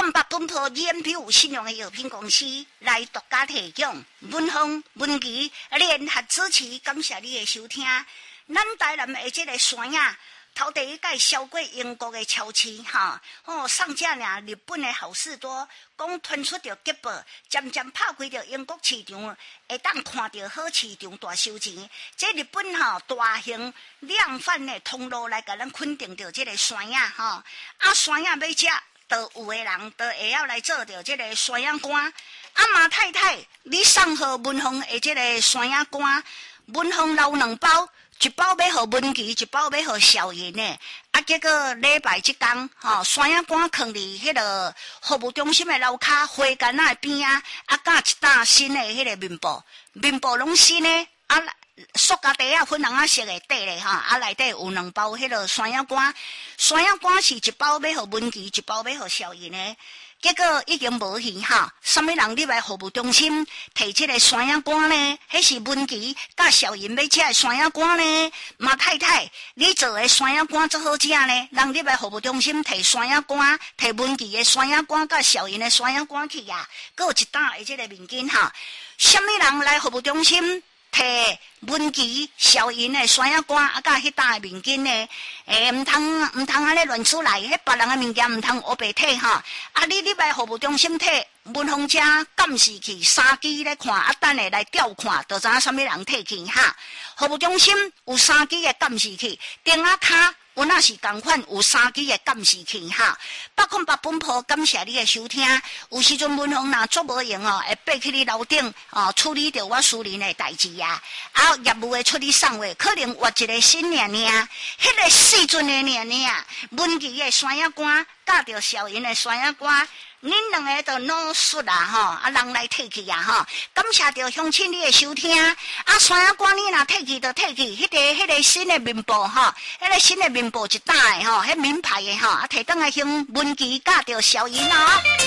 咱八本铺 GMP 有信用的药品公司来独家提供，文峰、文琪联合支持，感谢你的收听。咱台南的这个山呀，头第一届销过英国的超市上架呢日本的好事多，讲推出着吉报，渐渐拍开着英国市场，会当看到好市场大收钱。这日本大型量贩的通路来甲咱肯定着这个山呀山呀要食。都有的人都会要来做着这个山羊干。马太太，你送予文峰的这个山羊干，文峰留2包，一包要予文琪，一包要予小云的。结果礼拜这天，山羊干放伫迄个服务中心的楼骹花间仔边加一担新的迄个面部拢新的塑胶袋粉红色的底咧内底有2包迄个山羊干，山羊干是一包要予文琪，一包要予小云的。结果已经无去什么人入来服务中心摕这个山羊干呢？迄是文琪甲小云要吃的山羊干呢？马太太，你做的山羊干最好吃呢？人入来服务中心摕山羊干，摕文琪的山羊干甲小云的山羊干去啊，还有一担的这个面巾什么人来服务中心？摕文琪、小云的山羊干甲迄担的面巾呢？唔通安尼乱出来，迄别人的物件唔通黑白摕你入来服务中心摕文峰遮监视器3机咧看，等下来调看，就知影什么人摕去服务中心有3机的监视器，电话卡。我那是同款有3机的监视器808本铺，感谢你的收听。有时阵文峰若做无用会爬去你楼顶处理着我私人的代志业务的处理送货，可能换一个新娘娘，迄个时阵的娘娘，文琪的山羊干，甲着小云的山羊干。恁2个都努术人来摕去感谢着乡亲你的收听山羊干你若摕去就摕去，迄个新的面部迄个新的面部一担的迄名牌的摕倒来向文琪甲着小云